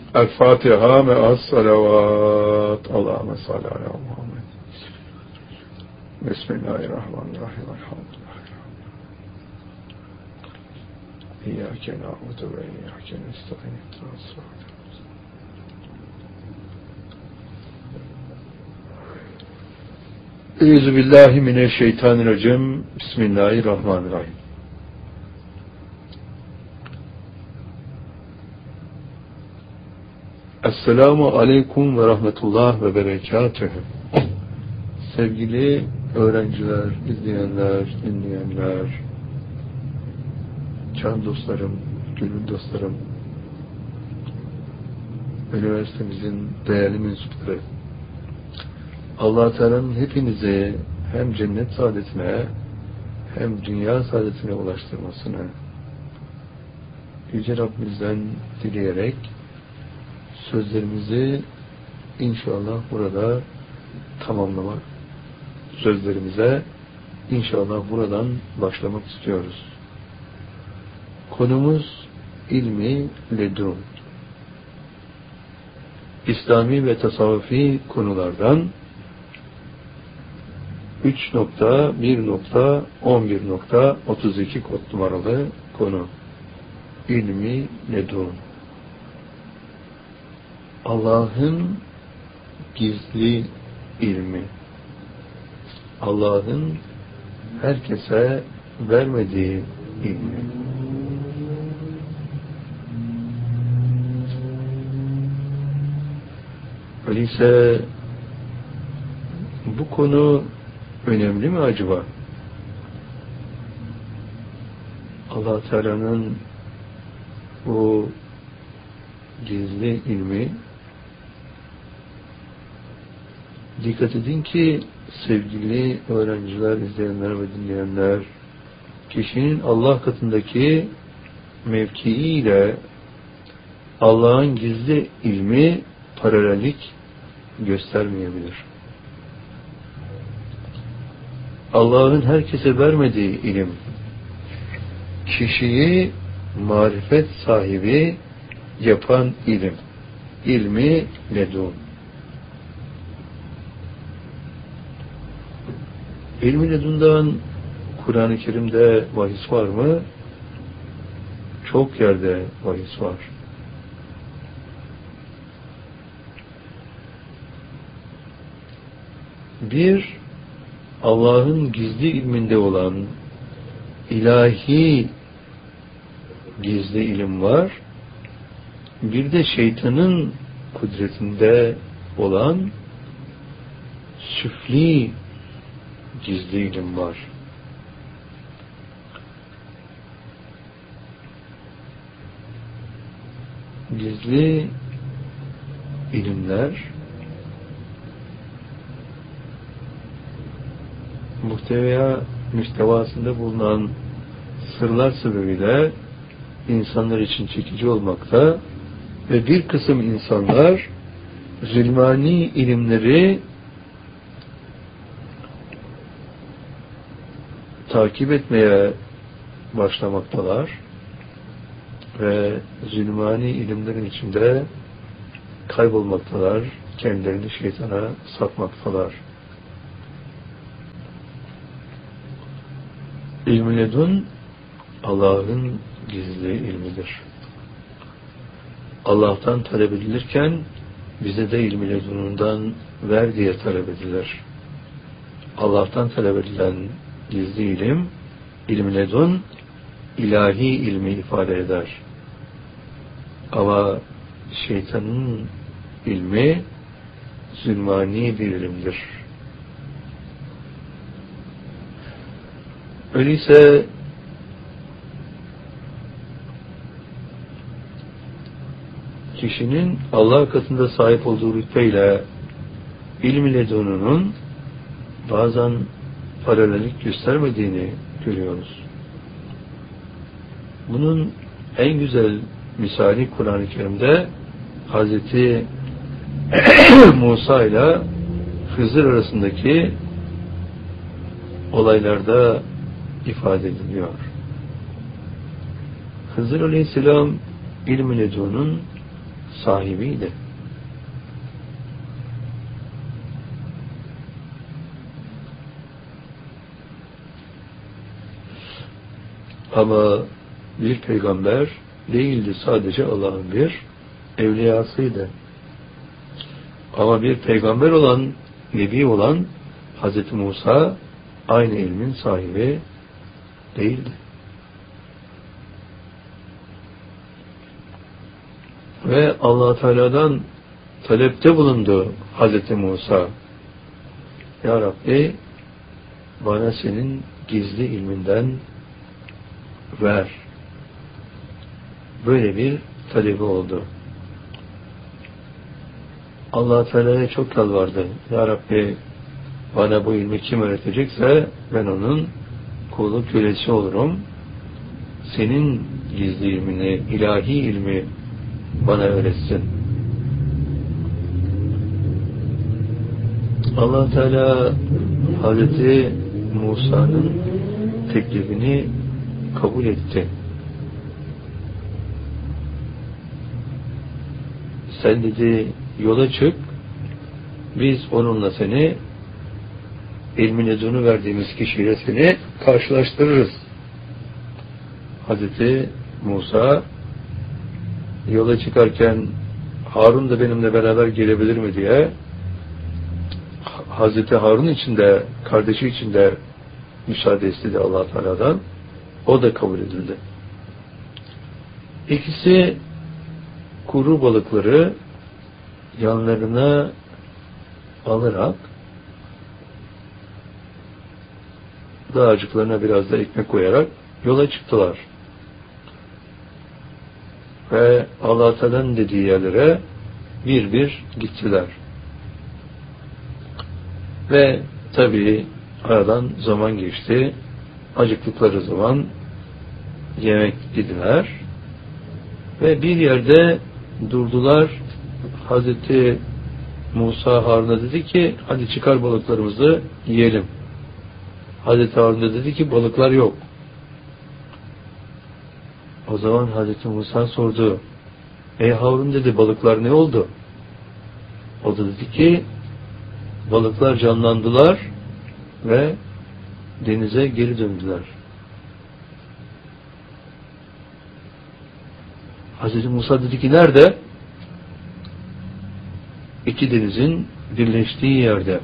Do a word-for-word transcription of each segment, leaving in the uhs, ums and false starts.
El-Fatiha me'as salavat. Allahümme salli ala Muhammed. Bismillahirrahmanirrahim. Elhamdülillah. İyyâke na'budu ve iyyâke nestaîn. Euzu billahi mineşşeytanirracim. Bismillahirrahmanirrahim. Esselamu aleyküm ve rahmetullah ve berekatühü. Sevgili öğrenciler, izleyenler, dinleyenler, can dostlarım, gönül dostlarım, üniversitemizin değerli mensupları, Allah-u Teala'nın hepinizi hem cennet saadetine hem dünya saadetine ulaştırmasını Yüce Rabbimizden dileyerek sözlerimizi inşallah burada tamamlamak, sözlerimize inşallah buradan başlamak istiyoruz. Konumuz ilmi ledun. İslami ve tasavvufi konulardan üç nokta bir nokta on bir nokta otuz iki kod numaralı konu. İlmi ledun. Allah'ın gizli ilmi. Allah'ın herkese vermediği ilmi. Öyleyse bu konu önemli mi acaba? Allah Teala'nın bu gizli ilmi, dikkat edin ki sevgili öğrenciler, izleyenler ve dinleyenler, kişinin Allah katındaki mevkiiyle Allah'ın gizli ilmi paralellik göstermeyebilir. Allah'ın herkese vermediği ilim, kişiyi marifet sahibi yapan ilim, ilmi ledun. İlmi ledundan Kur'an-ı Kerim'de bahis var mı? Çok yerde bahis var. Bir, Allah'ın gizli ilminde olan ilahi gizli ilim var. Bir de şeytanın kudretinde olan süfli gizli ilim var. Gizli ilimler muhteva müstevasında bulunan sırlar sebebiyle insanlar için çekici olmakta ve bir kısım insanlar zulmani ilimleri takip etmeye başlamaktalar ve zulmani ilimlerin içinde kaybolmaktalar, kendilerini şeytana satmaktalar. İlm-i ledun Allah'ın gizli ilmidir. Allah'tan talep edilirken bize de ilm-i ledunundan ver diye talep edilir. Allah'tan talep edilen gizli ilim, ilm-i ledun ilahi ilmi ifade eder. Ama şeytanın ilmi zulmani bir ilimdir. Öyleyse kişinin Allah katında sahip olduğu rütbeyle ilm-i ledununun bazen paralellik göstermediğini görüyoruz. Bunun en güzel misali Kur'an-ı Kerim'de Hazreti Musa ile Hızır arasındaki olaylarda ifade ediliyor. Hızır Aleyhisselam ilm-i ledunun sahibiydi. Ama bir peygamber değildi, sadece Allah'ın bir evliyasıydı. Ama bir peygamber olan, nebi olan Hazreti Musa aynı ilmin sahibi değildi. Ve Allah Teala'dan talepte bulundu Hazreti Musa. Ya Rabbi, bana senin gizli ilminden ver. Böyle bir talebi oldu. Allah Teala'ya çok yalvardı. Ya Rabbi, bana bu ilmi kim öğretecekse ben onun kulu, kölesi olurum. Senin gizli ilmini, ilahi ilmi bana öğretsin. Allah Teala Hazreti Musa'nın teklifini kabul etti. Sen dedi yola çık, biz onunla seni, ilmin ledunu verdiğimiz kişiyle seni karşılaştırırız. Hazreti Musa yola çıkarken Harun da benimle beraber gelebilir mi diye Hazreti Harun için de kardeşi için de müsaade istedi Allah Teala'dan. O da kabul edildi. İkisi kuru balıkları yanlarına alarak dağcıklarına biraz da ekmek koyarak yola çıktılar. Ve Allah Teala'nın dediği yerlere bir bir gittiler. Ve tabii aradan zaman geçti. Acıktıkları zaman yemek yediler. Ve bir yerde durdular. Hazreti Musa Harun'a dedi ki hadi çıkar balıklarımızı yiyelim. Hazreti Harun da dedi ki balıklar yok. O zaman Hazreti Musa sordu. Ey Harun dedi, balıklar ne oldu? O da dedi ki balıklar canlandılar ve denize geri döndüler. Hazreti Musa dedi ki nerede? İki denizin birleştiği yerde.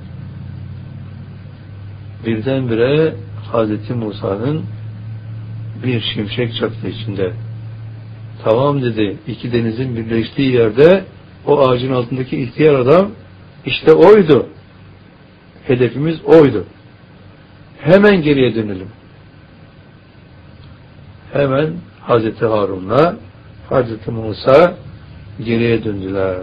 Birdenbire Hazreti Musa'nın bir şimşek çaktı içinde. Tamam dedi, iki denizin birleştiği yerde o ağacın altındaki ihtiyar adam işte oydu. Hedefimiz oydu. Hemen geriye dönelim. Hemen Hazreti Harun'la Hazreti Musa geriye döndüler.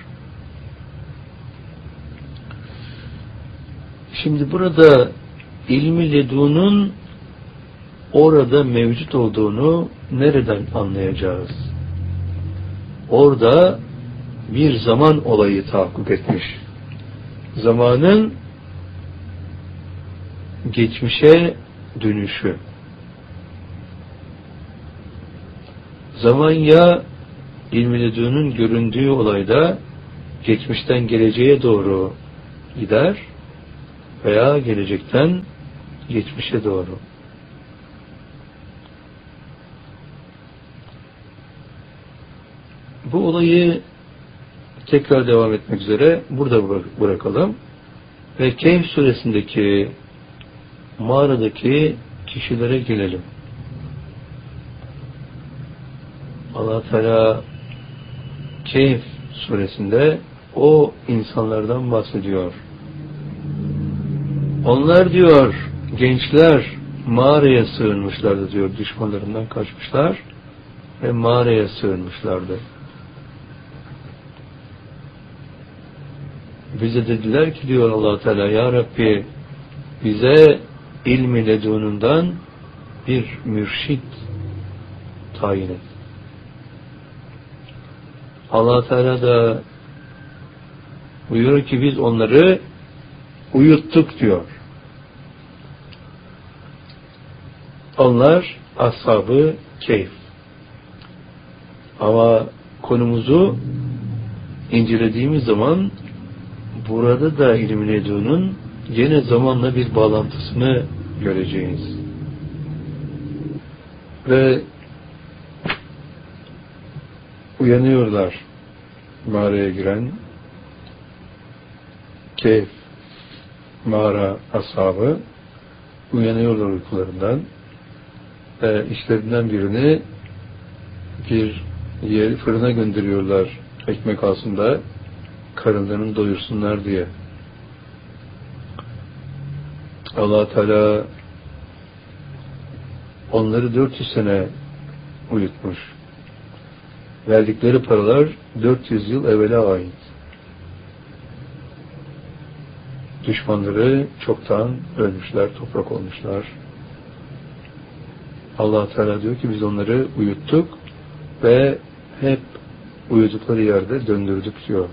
Şimdi burada ilmi ledunun orada mevcut olduğunu nereden anlayacağız? Orada bir zaman olayı tahakkuk etmiş. Zamanın geçmişe dönüşü. Zaman ya ilmi ledunun göründüğü olayda geçmişten geleceğe doğru gider veya gelecekten geçmişe doğru. Bu olayı tekrar devam etmek üzere burada bırakalım ve Kehf suresindeki mağaradaki kişilere gelelim. Allah Teala Kehf suresinde o insanlardan bahsediyor. Onlar diyor gençler mağaraya sığınmışlardı diyor, düşmanlarından kaçmışlar ve mağaraya sığınmışlardı. Bize dediler ki diyor Allah Teala, ya Rabbi bize ilmi ledunundan bir mürşit tayin et. Allah Teala da buyuruyor ki biz onları uyuttuk diyor. Onlar ashab-ı Kehf. Ama konumuzu incelediğimiz zaman burada da İlm-i Ledun'un yine zamanla bir bağlantısını göreceğiz. Ve uyanıyorlar mağaraya giren Kehf mağara ashabı, uyanıyorlar uykularından ve işlerinden birini bir yer fırına gönderiyorlar, ekmek alsın da karınlarını doyursunlar diye. Allah Teala onları dört yüz sene uyutmuş. Verdikleri paralar dört yüz yıl evvele ait. Düşmanları çoktan ölmüşler, toprak olmuşlar. Allah Teala diyor ki biz onları uyuttuk ve hep uyudukları yerde döndürdük diyor.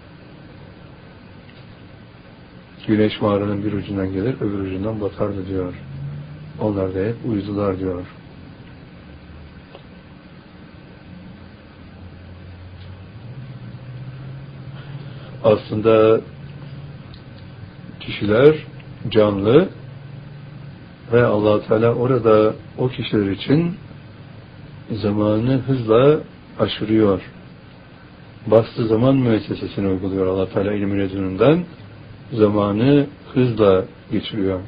Güneş mağaranın bir ucundan gelir, öbür ucundan batardı diyor. Onlar da hep uyudular diyor. Aslında kişiler canlı ve Allah Teala orada o kişiler için zamanı hızla aşırıyor. Bastığı zaman müessesesini uyguluyor Allah Teala İlm-i Ledun'undan. Zamanı hızla geçiriyor.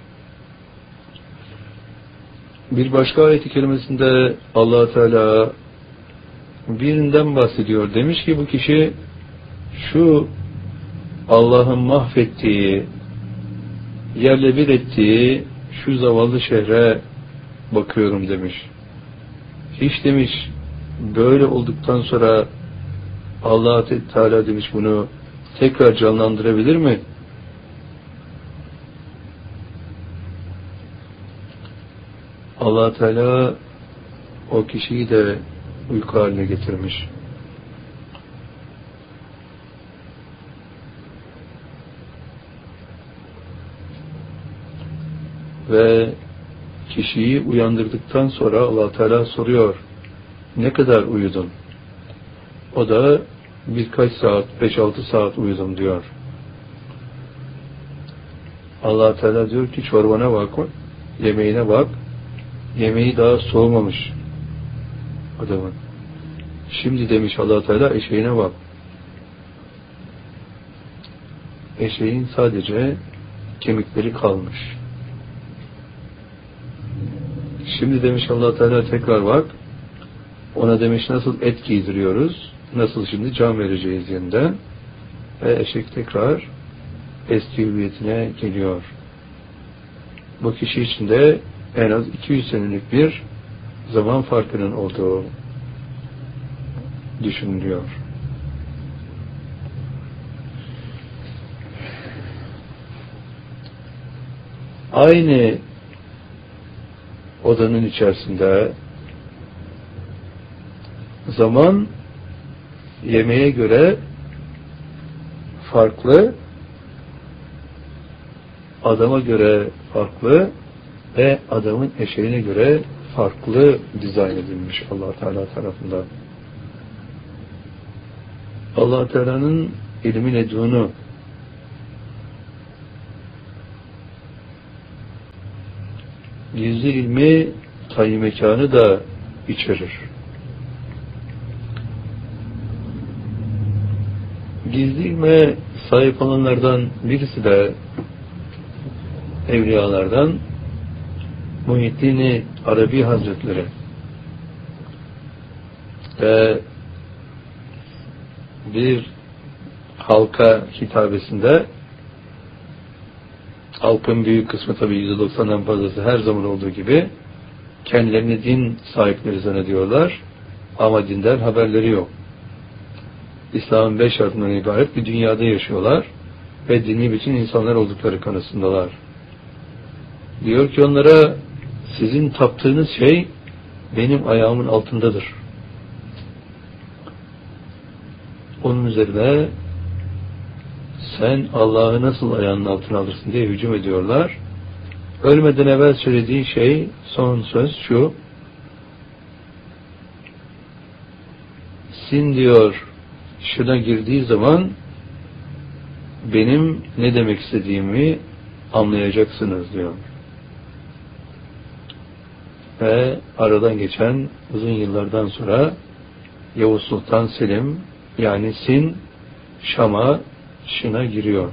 Bir başka ayet-i kerimesinde Allah Teala birinden bahsediyor. Demiş ki bu kişi şu Allah'ın mahvettiği, yerle bir ettiği şu zavallı şehre bakıyorum demiş. Hiç demiş böyle olduktan sonra Allah Teala demiş bunu tekrar canlandırabilir mi? Allah Teala o kişiyi de uyku haline getirmiş. Ve kişiyi uyandırdıktan sonra Allah Teala soruyor, ne kadar uyudun? O da birkaç saat, beş altı saat uyudum diyor. Allah Teala diyor ki çorbana bak, yemeğine bak, yemeği daha soğumamış adamın. Şimdi demiş Allah Teala eşeğine bak. Eşeğin sadece kemikleri kalmış. Şimdi demiş Allah Teala tekrar bak. Ona demiş nasıl et giydiriyoruz, nasıl şimdi can vereceğiz yeniden. Ve eşek tekrar eski hüviyetine geliyor. Bu kişi için de en az iki yüz senelik bir zaman farkının olduğu düşünülüyor. Aynı odanın içerisinde zaman yemeğe göre farklı, adama göre farklı ve adamın eşeğine göre farklı dizayn edilmiş Allah Teala tarafından. Allah Teala'nın ilmi ledunu gizli ilmi tayyi mekanı da içerir. Gizli ilme sahip olanlardan birisi de evliyalardan Muhyiddin Arabi Hazretleri ve bir halka hitabesinde, halkın büyük kısmı tabi yüzde doksandan fazlası her zaman olduğu gibi kendilerini din sahipleri zannediyorlar ama dinden haberleri yok. İslam'ın beş şartından ibaret bir dünyada yaşıyorlar ve dini bütün insanlar oldukları kanısındalar. Diyor ki onlara sizin taptığınız şey benim ayağımın altındadır. Onun üzerine sen Allah'ı nasıl ayağının altına alırsın diye hücum ediyorlar. Ölmeden evvel söylediği şey, son söz şu: sin diyor şuna girdiği zaman benim ne demek istediğimi anlayacaksınız diyor. Ve aradan geçen uzun yıllardan sonra Yavuz Sultan Selim yani Sin Şam'a şına giriyor.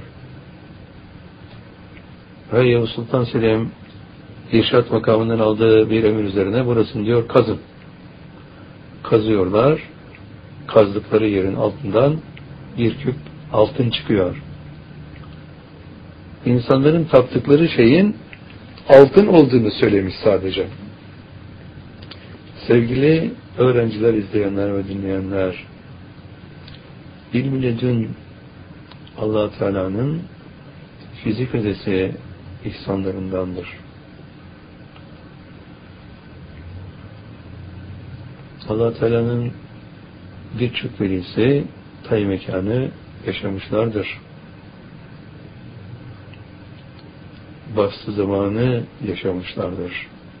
Ve Yavuz Sultan Selim irşat makamından aldığı bir emir üzerine burasını diyor kazın. Kazıyorlar. Kazdıkları yerin altından bir küp altın çıkıyor. İnsanların taptıkları şeyin altın olduğunu söylemiş sadece. Sevgili öğrenciler, izleyenler ve dinleyenler, İlm-i Ledün Allah Teala'nın fizik ötesi ihsanlarındandır. Allah Teala'nın birçok velisi tay mekanı yaşamışlardır. Bastı zamanı yaşamışlardır.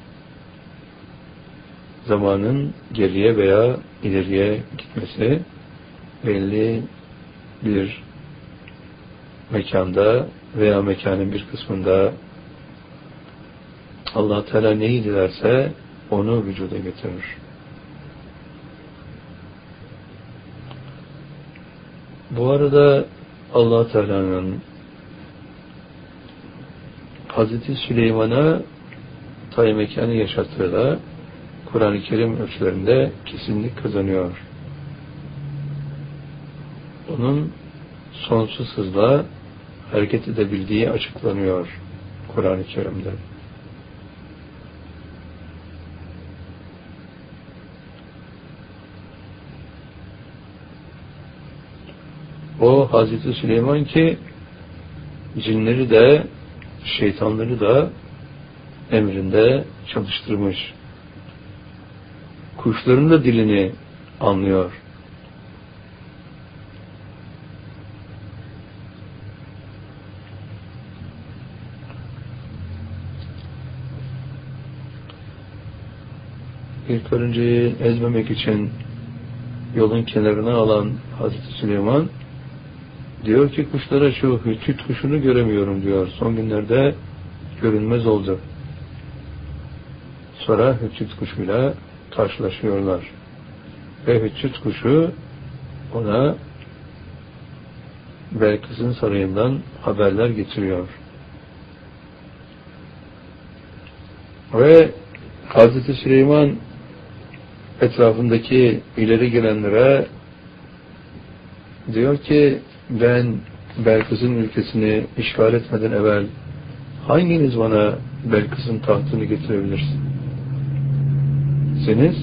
Zamanın geriye veya ileriye gitmesi belli bir mekanda veya mekanın bir kısmında Allah Teala neyi dilerse onu vücuda getirir. Bu arada Allah Teala'nın Hazreti Süleyman'a tay mekanı yaşattığı da Kur'an-ı Kerim ölçülerinde kesinlik kazanıyor. Onun sonsuz hızla hareket edebildiği açıklanıyor Kur'an-ı Kerim'de. O Hazreti Süleyman ki cinleri de şeytanları da emrinde çalıştırmış. Kuşların da dilini anlıyor. Bir karıncayı ezmemek için yolun kenarına alan Hazreti Süleyman diyor ki kuşlara şu hüçüt kuşunu göremiyorum diyor. Son günlerde görünmez oldu. Sonra hüçüt kuşuyla karşılaşıyorlar. Ve hüçüt kuşu ona Belkıs'ın sarayından haberler getiriyor. Ve Hazreti Süleyman etrafındaki ileri gelenlere diyor ki ben Belkıs'ın ülkesini işgal etmeden evvel hanginiz bana Belkıs'ın tahtını getirebilirsin? Seniz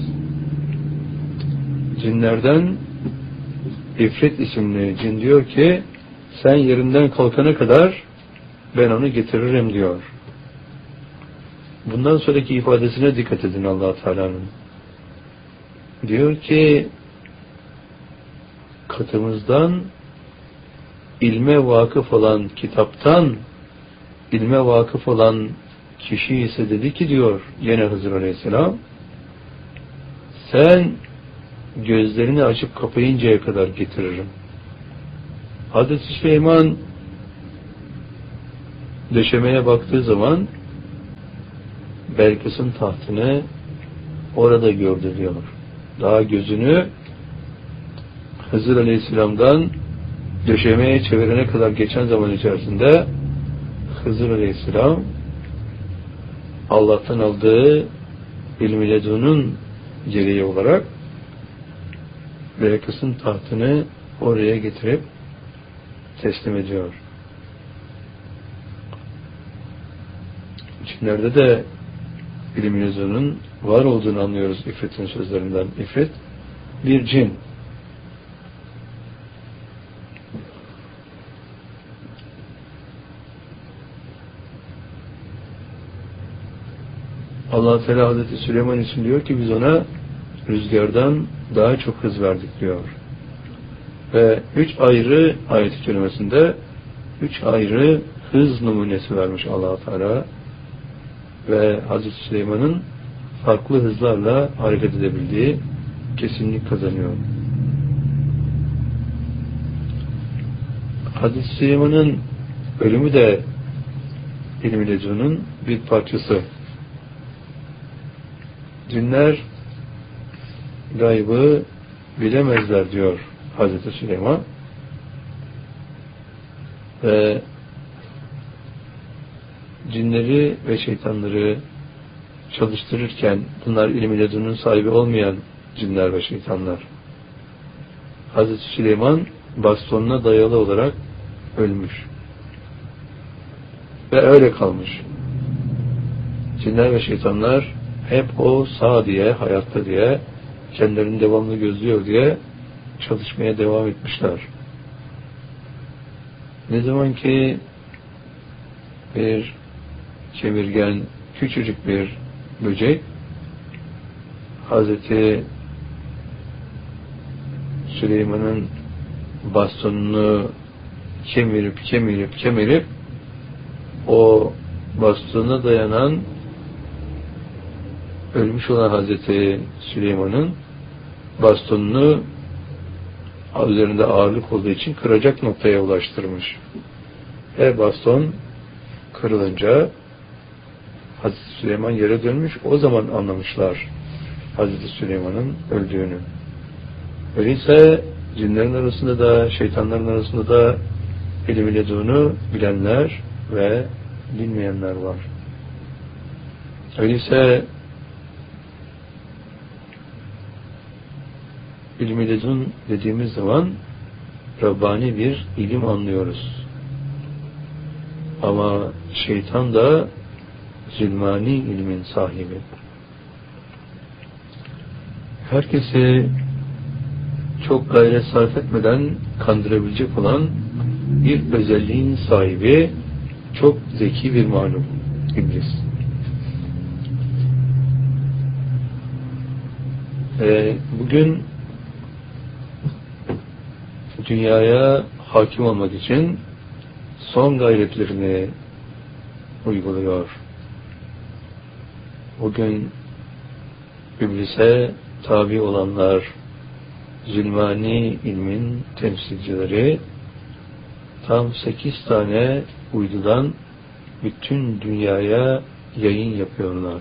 cinlerden İfrit isimli cin diyor ki sen yerinden kalkana kadar ben onu getiririm diyor. Bundan sonraki ifadesine dikkat edin Allah Teala'nın. Diyor ki katımızdan ilme vakıf olan kitaptan ilme vakıf olan kişi ise dedi ki diyor yine Hızır Aleyhisselam sen gözlerini açıp kapayıncaya kadar getiririm. Hazreti Süleyman döşemeye baktığı zaman Belkıs'ın tahtını orada gördü diyor. Daha gözünü Hızır Aleyhisselam'dan döşemeye çevirene kadar geçen zaman içerisinde Hızır Aleyhisselam Allah'tan aldığı ilm-i ledunun gereği olarak Belkıs'ın tahtını oraya getirip teslim ediyor. Cinlerde de ilim-i ledunun var olduğunu anlıyoruz İfrit'in sözlerinden. İfrit bir cin. Allah Teala Hazreti Süleyman için diyor ki biz ona rüzgardan daha çok hız verdik diyor. Ve üç ayrı ayet-i kerimesinde üç ayrı hız numunesi vermiş Allah Teala ve Hazreti Süleyman'ın farklı hızlarla hareket edebildiği kesinlik kazanıyor. Hazreti Süleyman'ın ölümü de İlm-i Ledun'un bir parçası. Cinler gaybı bilemezler diyor Hazreti Süleyman. Ve cinleri ve şeytanları çalıştırırken bunlar İlm-i Ledun'un sahibi olmayan cinler ve şeytanlar. Hazreti Süleyman bastonuna dayalı olarak ölmüş. Ve öyle kalmış. Cinler ve şeytanlar hep o sağ diye, hayatta diye, kendilerini devamlı gözlüyor diye çalışmaya devam etmişler. Ne zaman ki bir kemirgen, küçücük bir böcek Hazreti Süleyman'ın bastonunu kemirip kemirip kemirip o bastona dayanan ölmüş olan Hazreti Süleyman'ın bastonunu üzerinde ağırlık olduğu için kıracak noktaya ulaştırmış. Ve baston kırılınca Hazreti Süleyman yere dönmüş. O zaman anlamışlar Hazreti Süleyman'ın öldüğünü. Öyleyse cinlerin arasında da şeytanların arasında da İlm-i Ledun'u bilenler ve bilmeyenler var. Öyleyse İlm-i Ledun dediğimiz zaman Rabbani bir ilim anlıyoruz. Ama şeytan da zulmani ilmin sahibi. Herkesi çok gayret sarf etmeden kandırabilecek olan bir özelliğin sahibi, çok zeki bir mahluk İblis. Ee, bugün dünyaya hakim olmak için son gayretlerini uyguluyor. Bugün İblis'e tabi olanlar, zulmani ilmin temsilcileri tam sekiz tane uydudan bütün dünyaya yayın yapıyorlar.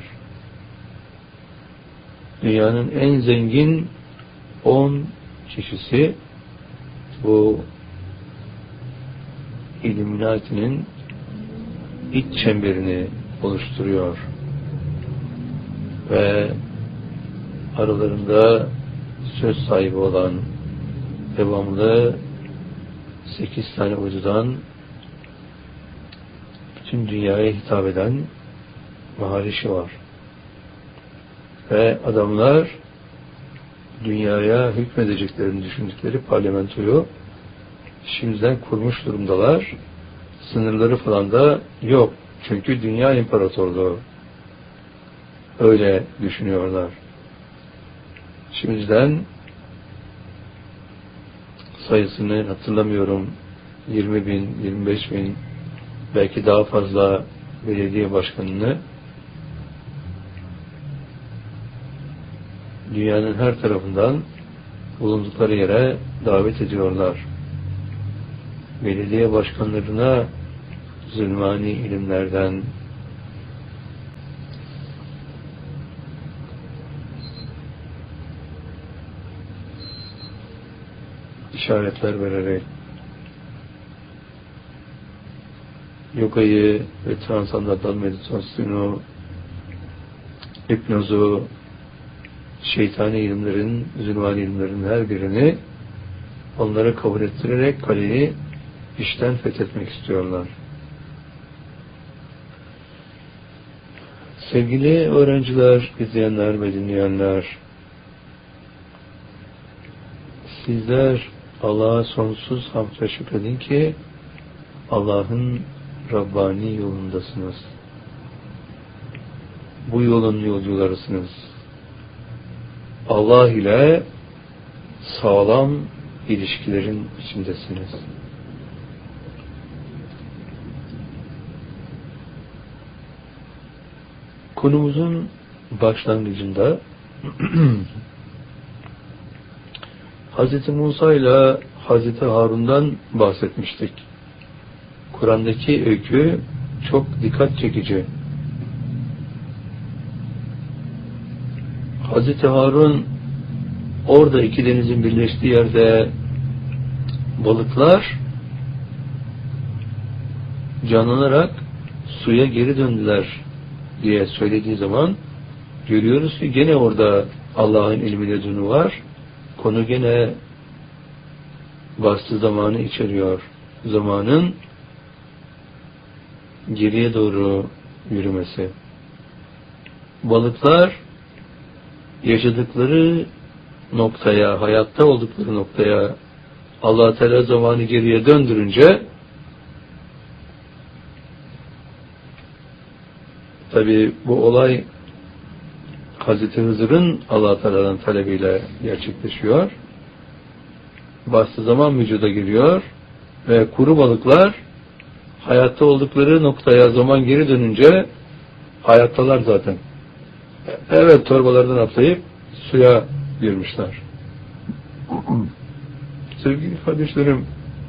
Dünyanın en zengin on kişisi bu İlluminati'nin iç çemberini oluşturuyor. Ve aralarında söz sahibi olan devamlı sekiz tane uydudan bütün dünyaya hitap eden Maharishi var. Ve adamlar dünyaya hükmedeceklerini düşündükleri parlamentoyu şimdiden kurmuş durumdalar. Sınırları falan da yok. Çünkü dünya imparatorluğu. Öyle düşünüyorlar. Şimdiden sayısını hatırlamıyorum, yirmi bin, yirmi beş bin, belki daha fazla belediye başkanını dünyanın her tarafından bulundukları yere davet ediyorlar. Belediye başkanlarına zulmani ilimlerden işaretler vererek yogayı ve transandantal meditasyonu, hipnozu, şeytani ilimlerin, zulmani ilimlerin her birini onlara kabul ettirerek kaleyi işten fethetmek istiyorlar. Sevgili öğrenciler, izleyenler ve dinleyenler, sizler Allah'a sonsuz hamd ve şükredin ki Allah'ın Rabbani yolundasınız. Bu yolun yolcularısınız. Allah ile sağlam ilişkilerin içindesiniz. Konumuzun başlangıcında Hazreti Musa ile Hazreti Harun'dan bahsetmiştik. Kur'an'daki öykü çok dikkat çekici. Hazreti Harun orada iki denizin birleştiği yerde balıklar canlanarak suya geri döndüler diye söylediği zaman görüyoruz ki gene orada Allah'ın ilmi ledunu var. Konu gene bastı zamanı içeriyor. Zamanın geriye doğru yürümesi. Balıklar yaşadıkları noktaya, hayatta oldukları noktaya Allah Teala zamanı geriye döndürünce tabi bu olay Hazreti Hızır'ın Allah Teala'dan talebiyle gerçekleşiyor. Bastı zaman vücuda giriyor ve kuru balıklar hayatta oldukları noktaya zaman geri dönünce hayattalar zaten. Evet, torbalardan atlayıp suya girmişler. Sevgili kardeşlerim,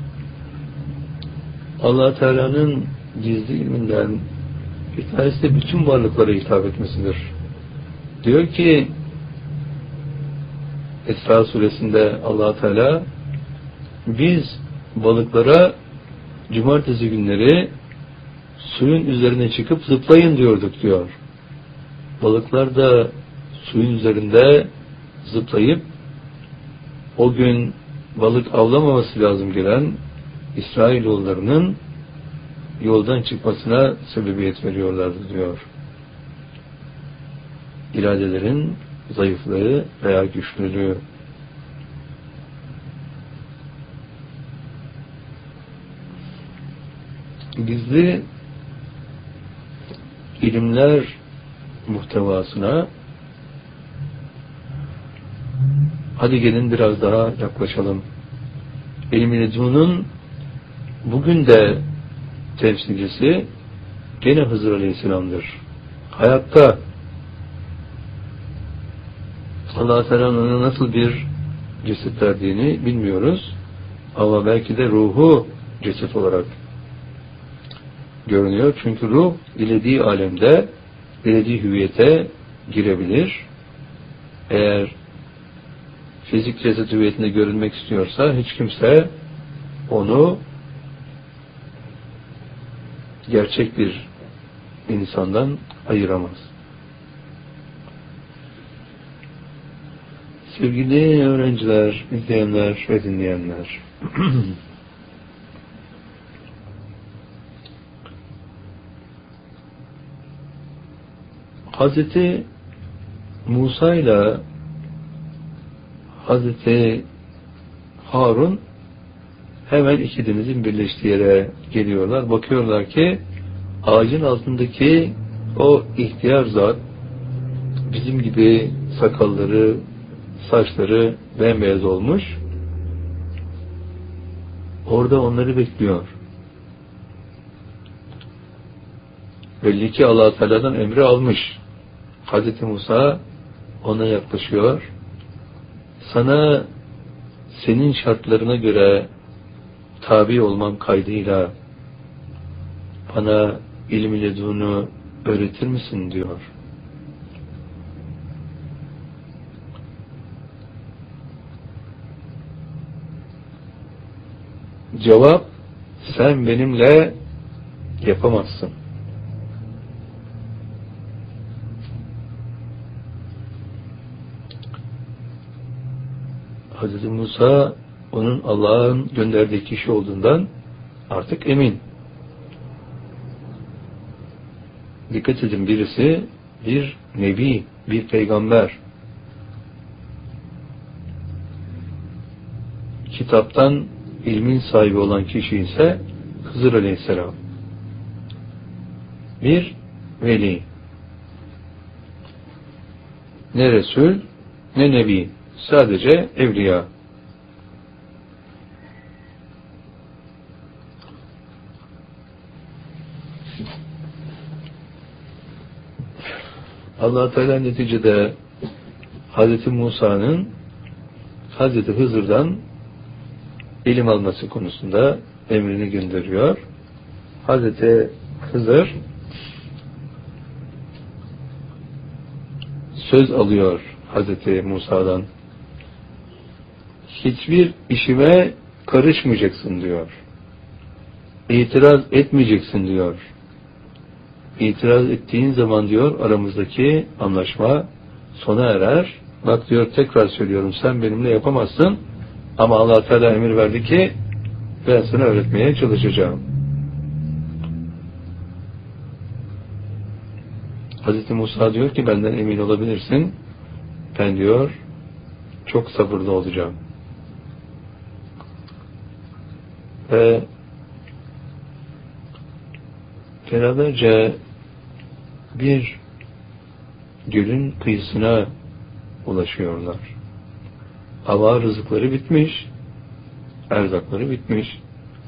Allah Teala'nın gizli ilminden bir tanesi de bütün varlıklara hitap etmesidir. Diyor ki Esra suresinde Allah Teala biz balıklara cumartesi günleri suyun üzerine çıkıp zıplayın diyorduk diyor. Balıklar da suyun üzerinde zıplayıp o gün balık avlamaması lazım gelen İsrailoğullarının yoldan çıkmasına sebebiyet veriyorlardı diyor. İradelerin zayıflığı veya güçlülüğü. Gizli ilimler muhtevasına hadi gelin biraz daha yaklaşalım. İlm-i ledunun bugün de temsilcisi gene Hızır Aleyhisselam'dır. Hayatta Allah-u Teala'nın ona nasıl bir ceset verdiğini bilmiyoruz. Ama belki de ruhu ceset olarak görünüyor. Çünkü ruh dilediği alemde dilediği hüviyete girebilir. Eğer fizik ceset hüviyetinde görünmek istiyorsa hiç kimse onu gerçek bir insandan ayıramaz. Sevgili öğrenciler, izleyenler ve dinleyenler, Hazreti Musa ile Hazreti Harun hemen iki denizin birleştiği yere geliyorlar. Bakıyorlar ki ağacın altındaki o ihtiyar zat bizim gibi sakalları, saçları bembeyaz olmuş. Orada onları bekliyor. Belli ki Allah-u Teala'dan emri almış. Hazreti Musa ona yaklaşıyor. Sana senin şartlarına göre tabi olmam kaydıyla bana ilm-i ledunu öğretir misin diyor. Cevap, sen benimle yapamazsın. Hazreti Musa onun Allah'ın gönderdiği kişi olduğundan artık emin. Dikkat edin, birisi bir nebi, bir peygamber. Kitaptan ilmin sahibi olan kişi ise Hızır Aleyhisselam. Bir veli. Ne Resul, ne Nebi. Sadece evliya. Allah Teala neticede Hazreti Musa'nın Hazreti Hızır'dan ilim alması konusunda emrini gönderiyor. Hazreti Hızır söz alıyor Hazreti Musa'dan. Hiçbir işime karışmayacaksın diyor. İtiraz etmeyeceksin diyor. İtiraz ettiğin zaman diyor aramızdaki anlaşma sona erer. Bak diyor, tekrar söylüyorum, sen benimle yapamazsın ama Allah Teala emir verdi ki ben sana öğretmeye çalışacağım. Hazreti Musa diyor ki benden emin olabilirsin. Ben diyor çok sabırlı olacağım. Ve beraberce bir gölün kıyısına ulaşıyorlar. Hava rızıkları bitmiş, erzakları bitmiş.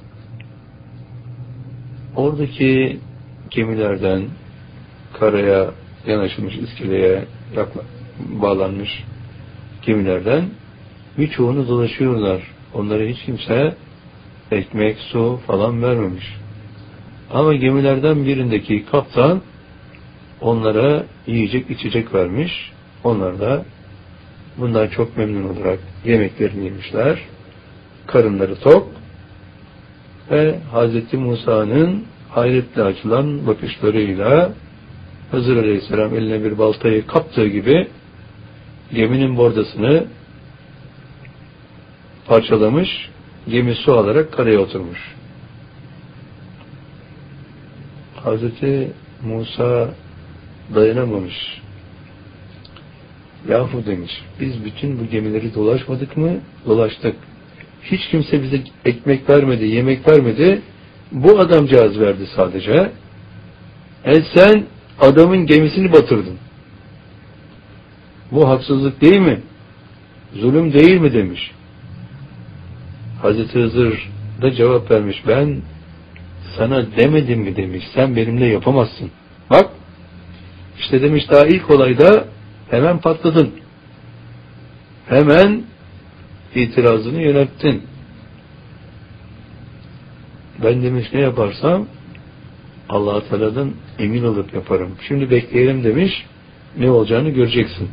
Oradaki gemilerden karaya yanaşılmış, iskeleye bağlanmış gemilerden birçoğunu dolaşıyorlar. Onlara hiç kimse ekmek, su falan vermemiş. Ama gemilerden birindeki kaptan onlara yiyecek, içecek vermiş. Onlar da bundan çok memnun olarak yemeklerini yemişler. Karınları tok ve Hz. Musa'nın hayretle açılan bakışlarıyla Hızır Aleyhisselam eline bir baltayı kaptığı gibi geminin bordasını parçalamış, gemi su alarak karaya oturmuş. Hz. Musa dayanamamış. Yahu demiş, biz bütün bu gemileri dolaşmadık mı? Dolaştık. Hiç kimse bize ekmek vermedi, yemek vermedi. Bu adamcağız verdi sadece. E sen adamın gemisini batırdın. Bu haksızlık değil mi? Zulüm değil mi demiş. Hazreti Hızır da cevap vermiş. Ben sana demedim mi demiş. Sen benimle yapamazsın. Bak işte demiş, daha ilk olayda hemen patladın. Hemen itirazını yönelttin. Ben demiş ne yaparsam Allah-u Teala'dan emin olup yaparım. Şimdi bekleyelim demiş. Ne olacağını göreceksin.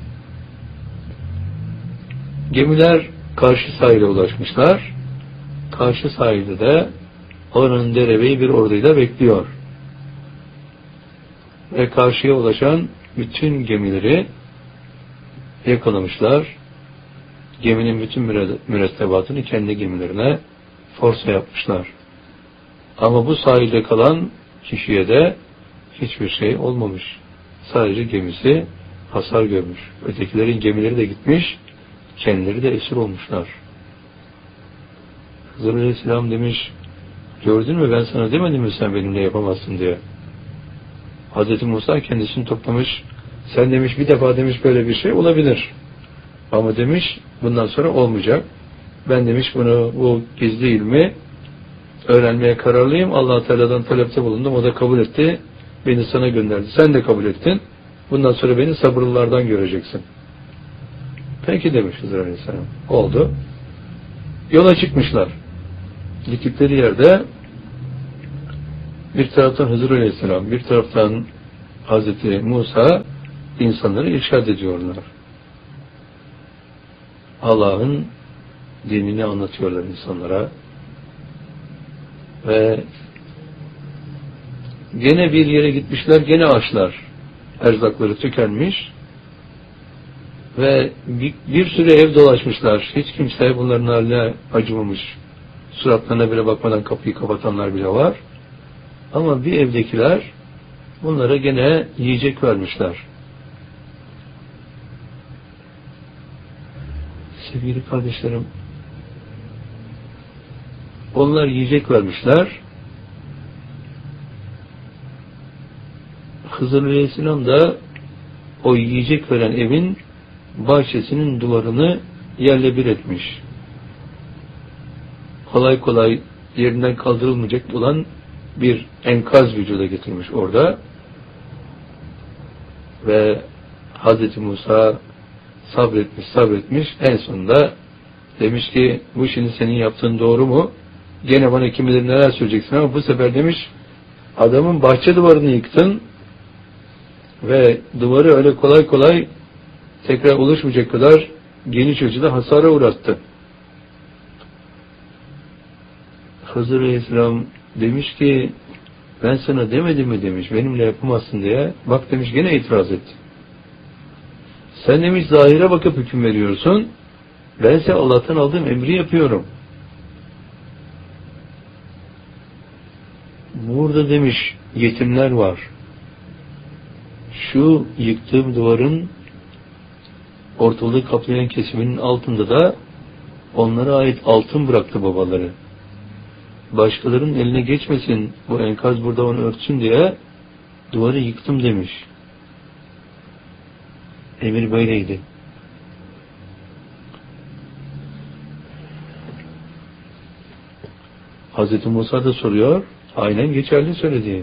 Gemiler karşı sahile ulaşmışlar. Karşı sahilde de oranın derebeyi bir orduyla bekliyor. Ve karşıya ulaşan bütün gemileri yakalamışlar. Geminin bütün mürettebatını kendi gemilerine forsa yapmışlar. Ama bu sahilde kalan kişiye de hiçbir şey olmamış. Sadece gemisi hasar görmüş. Ötekilerin gemileri de gitmiş, kendileri de esir olmuşlar. Hızır Aleyhisselam demiş, gördün mü ben sana demedim mi sen benimle yapamazsın diye. Hazreti Musa kendisini toplamış, sen demiş bir defa demiş böyle bir şey olabilir. Ama demiş bundan sonra olmayacak. Ben demiş bunu, bu gizli ilmi öğrenmeye kararlıyım. Allah-u Teala'dan talepte bulundum. O da kabul etti. Beni sana gönderdi. Sen de kabul ettin. Bundan sonra beni sabırlılardan göreceksin. Peki demiş Hızır Aleyhisselam. Oldu. Yola çıkmışlar. Gittikleri yerde bir taraftan Hızır Aleyhisselam, bir taraftan Hazreti Musa insanları irşad ediyorlar. Allah'ın dinini anlatıyorlar insanlara. Ve gene bir yere gitmişler, gene açlar. Erzakları tükenmiş ve bir, bir süre ev dolaşmışlar. Hiç kimse bunların haline acımamış. Suratlarına bile bakmadan kapıyı kapatanlar bile var. Ama bir evdekiler bunlara gene yiyecek vermişler. Sevgili kardeşlerim, onlar yiyecek vermişler. Hızır Aleyhisselam da o yiyecek veren evin bahçesinin duvarını yerle bir etmiş. Kolay kolay yerinden kaldırılmayacak olan bir enkaz vücuda getirmiş orada. Ve Hazreti Musa sabretmiş sabretmiş, en sonunda Demiş ki bu şimdi senin yaptığın doğru mu? Gene bana kim bilir neler söyleyeceksin ama bu sefer demiş adamın bahçe duvarını yıktın ve duvarı öyle kolay kolay tekrar oluşmayacak kadar geniş ölçüde hasara uğrattı. Hızır Aleyhisselam demiş ki ben sana demedim mi demiş benimle yapamazsın diye. Bak demiş gene itiraz etti. Sen demiş zahire bakıp hüküm veriyorsun. Bense Allah'tan aldığım emri yapıyorum. Burada demiş yetimler var. Şu yıktığım duvarın ortalığı kaplayan kesiminin altında da onlara ait altın bıraktı babaları. Başkalarının eline geçmesin, bu enkaz burada onu örtsün diye duvarı yıktım demiş. Emir böyleydi. Hazreti Musa da soruyor, aynen geçerli söylediği.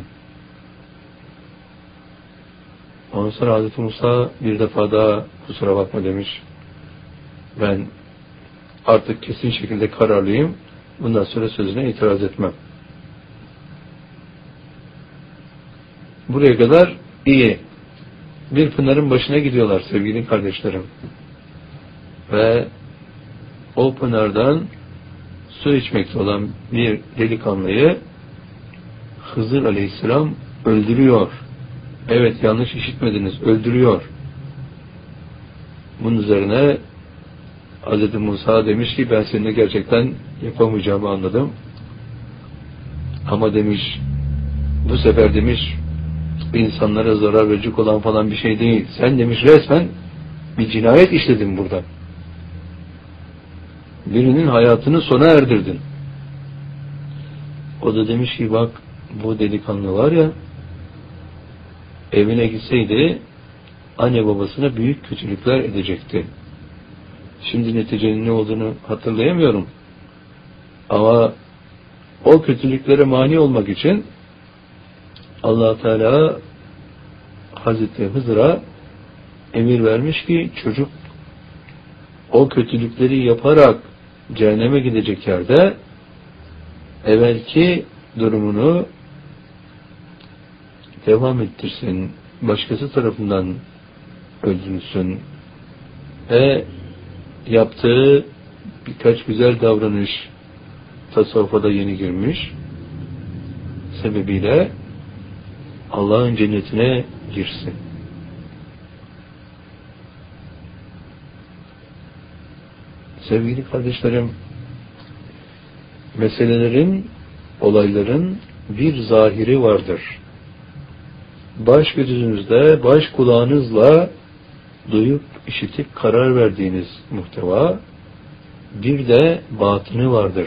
Ondan sonra Hazreti Musa bir defa daha kusura bakma demiş. Ben artık kesin şekilde kararlıyım. Bundan sonra sözüne itiraz etmem. Buraya kadar iyi. Bir pınarın başına gidiyorlar sevgili kardeşlerim. Ve o pınardan su içmekte olan bir delikanlıyı Hızır Aleyhisselam öldürüyor. Evet, yanlış işitmediniz, öldürüyor. Bunun üzerine Hz. Musa demiş ki ben seninle gerçekten yapamayacağımı anladım. Ama demiş bu sefer demiş insanlara zarar verecek olan falan bir şey değil. Sen demiş resmen bir cinayet işledin burada. Birinin hayatını sona erdirdin. O da demiş ki bak bu delikanlı var ya evine gitseydi anne babasına büyük kötülükler edecekti. Şimdi neticenin ne olduğunu hatırlayamıyorum. Ama o kötülüklere mani olmak için Allah Teala Hazreti Hızır'a emir vermiş ki çocuk o kötülükleri yaparak cehenneme gidecek yerde evvelki durumunu devam ettirsin. Başkası tarafından öldürülsün. Ve yaptığı birkaç güzel davranış tasavvufa da yeni girmiş sebebiyle Allah'ın cennetine girsin. Sevgili kardeşlerim, meselelerin, olayların bir zahiri vardır. Baş gözünüzde, baş kulağınızla duyup, işitip karar verdiğiniz muhteva, bir de batını vardır.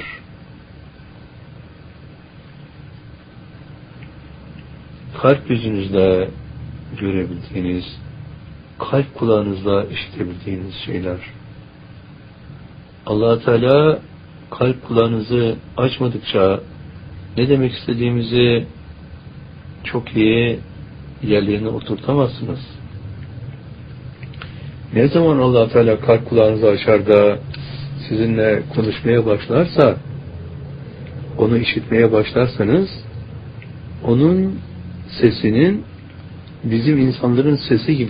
Kalp gözünüzle görebildiğiniz, kalp kulağınızla işitebildiğiniz şeyler. Allah Teala kalp kulağınızı açmadıkça ne demek istediğimizi çok iyi yerlerine oturtamazsınız. Ne zaman Allah Teala kalp kulağınızı açar da sizinle konuşmaya başlarsa, onu işitmeye başlarsanız, onun sesinin bizim insanların sesi gibi